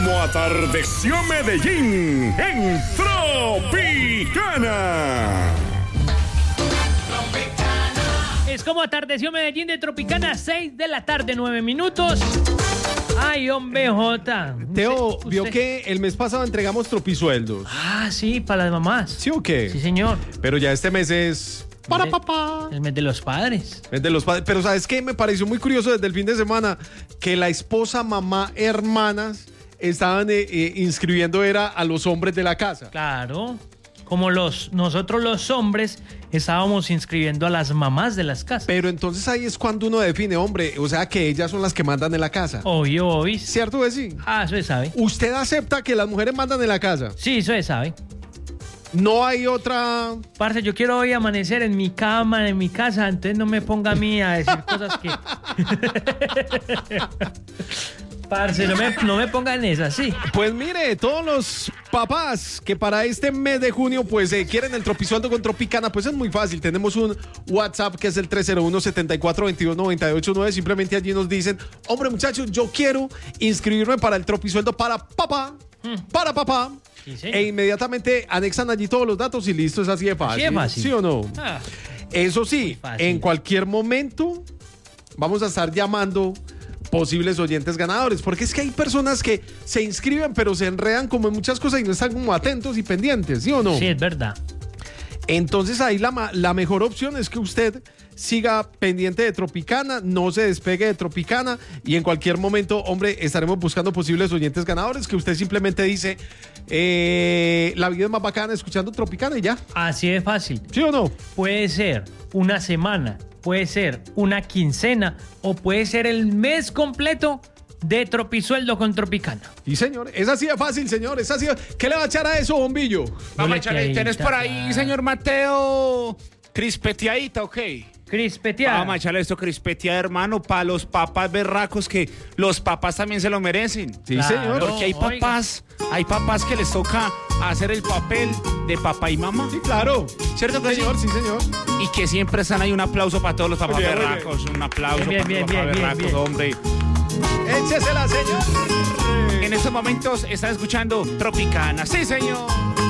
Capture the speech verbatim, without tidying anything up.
como atardeció Medellín en Tropicana. Es como atardeció Medellín de Tropicana, seis de la tarde, nueve minutos. Ay, hombre, Jota. Teo, ¿Usted, vio usted? que el mes pasado entregamos tropisueldos. Ah, sí, para las mamás. ¿Sí o qué? Sí, señor. Pero ya este mes es para El- papá. El mes de los padres. Es de los padres. Pero ¿sabes qué? Me pareció muy curioso desde el fin de semana que la esposa, mamá, hermanas estaban eh, eh, inscribiendo era a los hombres de la casa. Claro. Como los, nosotros los hombres estábamos inscribiendo a las mamás de las casas. Pero entonces ahí es cuando uno define, hombre, o sea que ellas son las que mandan en la casa. Obvio, obvio. ¿Cierto que sí? Ah, eso se sabe. ¿Usted acepta que las mujeres mandan en la casa? Sí, eso se sabe. No hay otra... Parce, yo quiero hoy amanecer en mi cama, en mi casa, entonces no me ponga a mí a decir cosas que... Parce, no me, no me pongan esas, sí. Pues mire, todos los papás que para este mes de junio pues eh, quieren el tropisueldo con Tropicana, pues es muy fácil. Tenemos un WhatsApp que es el tres cero uno, siete cuatro, dos dos, nueve ocho nueve. Simplemente allí nos dicen, hombre muchachos, yo quiero inscribirme para el tropisueldo para papá, para papá. Sí, señor. E inmediatamente anexan allí todos los datos y listo, es así de fácil. Así de fácil. ¿Sí o no? Ah, Eso sí, fácil. en cualquier momento vamos a estar llamando posibles oyentes ganadores, porque es que hay personas que se inscriben pero se enredan como en muchas cosas y no están como atentos y pendientes, ¿sí o no? sí, es verdad. Entonces ahí la, ma- la mejor opción es que usted siga pendiente de Tropicana, no se despegue de Tropicana y en cualquier momento, hombre, estaremos buscando posibles oyentes ganadores que usted simplemente dice, eh, la vida es más bacana escuchando Tropicana y ya, Así de fácil. ¿sí o no? Puede ser una semana, puede ser una quincena o puede ser el mes completo de Tropisueldo con Tropicana. Y señor, es así de fácil, señor, es así de... ¿Qué le va a echar a eso, bombillo? Vamos a le echarle, queda ¿tenés por ahí, ahí, señor Mateo, crispeteadita, ok? Crispeteada. Vamos a echarle esto crispeteada, hermano, para los papás berracos, que los papás también se lo merecen. Sí, Claro. señor. Porque hay Oiga. papás, hay papás que les toca hacer el papel de papá y mamá. Sí, claro. ¿Cierto que Señor, sí? sí, señor. Y que siempre están ahí. Un aplauso para todos los papás Muy bien, muy berracos. Un aplauso Bien, para bien, los papás bien, bien, berracos, bien. hombre. Échesela, señor. En estos momentos están escuchando Tropicana. ¡Sí, señor!